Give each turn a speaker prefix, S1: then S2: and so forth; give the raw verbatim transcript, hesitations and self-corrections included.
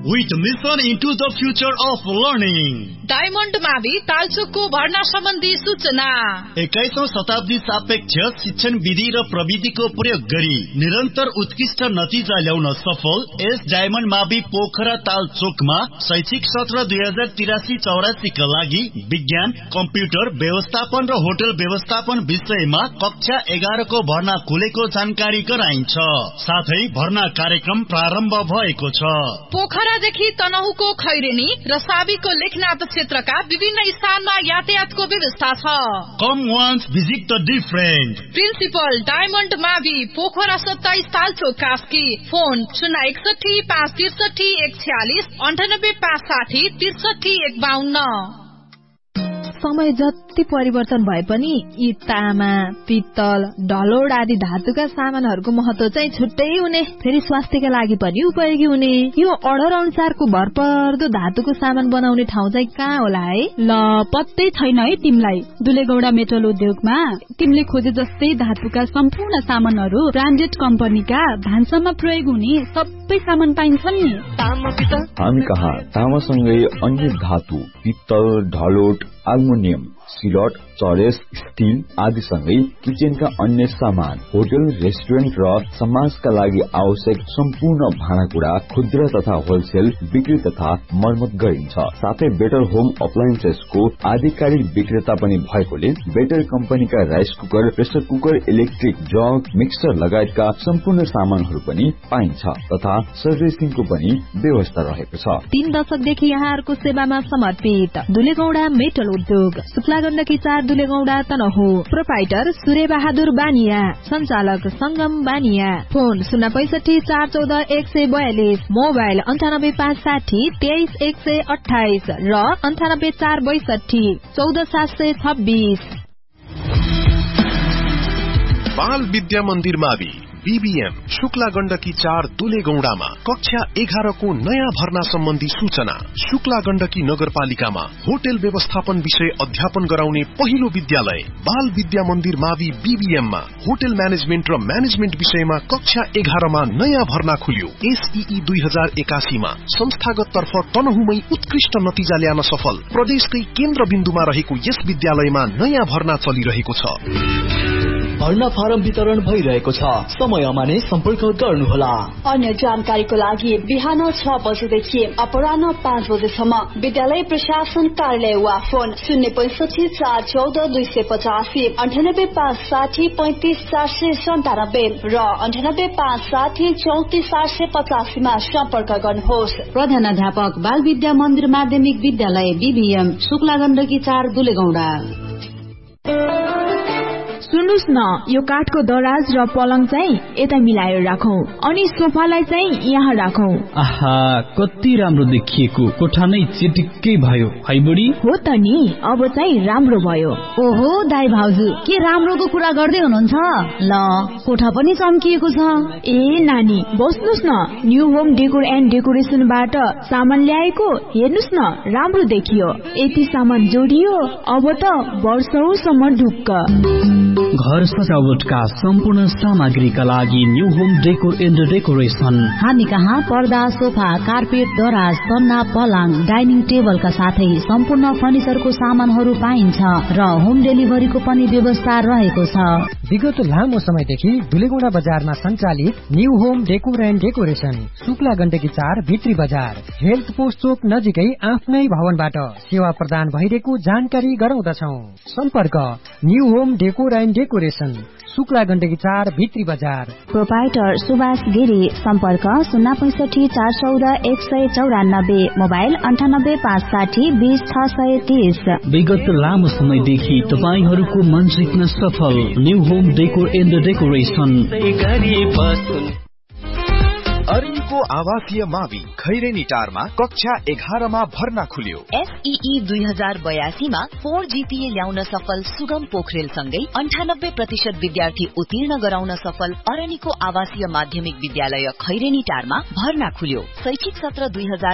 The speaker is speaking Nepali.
S1: with mission into the future of learning.
S2: Diamond मावि तालचोकको भर्ना सम्बन्धी सूचना।
S1: एक्काइसौं शताब्दी सापेक्ष शिक्षण विधि र प्रविधिको प्रयोग गरी निरन्तर उत्कृष्ट नतिजा ल्याउन सफल एस डायमन्ड मावि पोखरा तालचोकमा शैक्षिक सत्र दुई हजार तिरासी चौरासी का लागि विज्ञान, कम्प्युटर व्यवस्थापन र होटल व्यवस्थापन विषयमा कक्षा एघार को भर्ना खुलेको जानकारी गराइन्छ। साथै भर्ना कार्यक्रम प्रारम्भ भएको छ।
S2: पोखरादेखि तनहुको खैरेनी र साबीको लेखनाथ क्षेत्रका विभिन्न स्थानमा यातायातको व्यवस्था छ।
S1: कम once visit the different.
S2: Principal diamond मावि पोखरा सत्ताइस तालचोक कास्की। फोन शून्य एकसठी पाँच त्रिसठी एक छ्यालिस अन्ठानब्बे पाँच साठी त्रिसठी एक बाहन्न।
S3: समय जति परिवर्तन भए पनि यी तामा, पित्तल, ढलोड आदि धातुका सामानहरूको महत्व चाहिँ छुट्टै हुने, फेरि स्वास्थ्यका लागि पनि उपयोगी हुने। यो अर्डर अनुसारको भरपर्दो धातुको सामान बनाउने ठाउँ चाहिँ कहाँ होला है?
S4: ल पत्तै छैन है तिमीलाई। दुलेगौडा मेटल उद्योगमा तिमीले खोजे जस्तै धातुका सम्पूर्ण सामानहरू ब्रान्डेड कम्पनीका भान्सामा प्रयोग हुने सबै सामान पाइन्छन् नि।
S5: हामी कहाँ तामासँगै अन्य धातु, पित्तल, ढलोट, एल्युमिनियम, सिलट, चरेस, स्टील आदि सँगै किचनका अन्य सामान, होटल, रेस्टुरेन्ट र समाजका लागि आवश्यक सम्पूर्ण भाँडाकुँडा खुद्रा तथा होलसेल बिक्री तथा मर्मत गरिन्छ। साथै बेटर होम अप्लायन्सेसको आधिकारिक विक्रेता पनि भएकोले बेटर कम्पनीका rice cooker, pressure cooker, electric jug, mixer लगायतका सम्पूर्ण सामानहरू पनि पाइन्छ तथा सर्भिसिङको पनि व्यवस्था रहेको छ।
S3: तीन दशकदेखि यहाँहरूको सेवामा समर्पित दुलेगौडा मेटल उद्योग, शुक्ला गण्डकी चार दुलेगौडा तनहु। प्रोपाइटर सूर्य बहादुर बानिया, संचालक संगम बानिया। फोन शून्य पैसठी चार चौध एक सय बयालिस, मोबाइल अन्ठानब्बे पाँच साठी तेइस एक सय अठाइस र अन्ठानब्बे चार बैसठी चौध सात सय छब्बीस।
S6: बाल विद्या मन्दिर मावि बीबीएम शुक्ला गण्डकी चार दुलेगौडामा कक्षा एघार को नयाँ भर्ना सम्बन्धी सूचना। शुक्ला गण्डकी नगरपालिकामा होटल व्यवस्थापन विषय अध्यापन गराउने पहिलो विद्यालय बाल विद्या मन्दिर मावि बीबीएममा होटल म्यानेजमेन्ट र म्यानेजमेन्ट विषयमा कक्षा एघारमा नयाँ भर्ना खुल्यो। एसईई दुई हजार एकासीमा संस्थागत तर्फ तनहुमै उत्कृष्ट नतिजा ल्याउन सफल प्रदेशकै केन्द्रबिन्दुमा रहेको यस विद्यालयमा नयाँ भर्ना चलिरहेको छ।
S7: भर्ना फारम वितरण भइरहेको छ। समयमा नै सम्पर्क गर्नुहोला।
S8: अन्य जानकारीको लागि बिहान छ बजेदेखि अपराह्न पाँच बजेसम्म विद्यालय प्रशासन कार्यालय वा फोन शून्य पैसठी चार चौध दुई सय पचासी अन्ठानब्बे पाँच साठी पैंतिस चार सय सन्तानब्बे र अन्ठानब्बे पाँच साठी चौतिस आठ सय पचासीमा सम्पर्क गर्नुहोस्।
S9: प्रधानाध्यापक बाल विद्या मन्दिर माध्यमिक विद्यालय बीबीएम शुक्ला गण्डकी चार दुलेगौडा।
S10: सुन्नुस् न, यो काठको दराज र पलङ चाहिँ यता मिलाएर राखौं अनि सोफालाई चाहिँ यहाँ राखौं।
S11: आहा, कति राम्रो देखिएको, कोठा नै चिटिक्कै भयो है बुढी।
S10: हो त नि, अब चाहिँ राम्रो भयो।
S9: ओहो दाइ भाउजू, के राम्रोको कुरा गर्दै हुनुहुन्छ? ल कोठा पनि चम्किएको छ।
S10: ए नानी बस्नुस् न, न्यू होम डेकोर एन्ड डेकोरेसनबाट सामान ल्याएको, हेर्नुस् न राम्रो देखियो। यति सामान जोडियो, अब त वर्षौसम्म ढुक्क।
S11: घर सजावटका सम्पूर्ण सामग्रीका लागि new home decor and decoration.
S9: हामी कहाँ पर्दा, सोफा, कार्पेट, दराज, तन्ना, पलङ, डाइनिङ टेबलका साथै सम्पूर्ण फर्निचरको सामानहरू पाइन्छ र होम डेलिभरीको पनि व्यवस्था रहेको छ।
S12: विगत लामो समयदेखि दुलेगौडा बजारमा सञ्चालित new home decor and decoration, Shukla Gandaki चार भित्री बजार, हेल्थ पोस्ट चोक नजिकै आफ्नै भवनबाट सेवा प्रदान भइरहेको जानकारी गराउँदछौ। सम्पर्क new home decor and decoration, Shukla Gandaki चार भित्री बजार।
S9: प्रोपाइटर सुभाष गिरी, सम्पर्क शून्य पैसठी चार चौध एक सय चौरानब्बे, मोबाइल अन्ठानब्बे पाँच साठी बीस छ सय तीस।
S11: विगत लामो समयदेखि तपाईहरूको मन जित्न सफल new home decor and decoration.
S13: अरिनको आवासीय मावि खैरेनी टारमा कक्षा एघारमा भर्ना खुल्यो।
S14: एसईई दुई हजार बयासीमा फोर जीपीए ल्याउन सफल सुगम पोखरेल सँगै अन्ठानब्बे प्रतिशत विद्यार्थी उत्तीर्ण गराउन सफल अरनिको आवासीय माध्यमिक विद्यालय खैरेनी टारमा भर्ना खुल्यो। शैक्षिक सत्र दुई हजार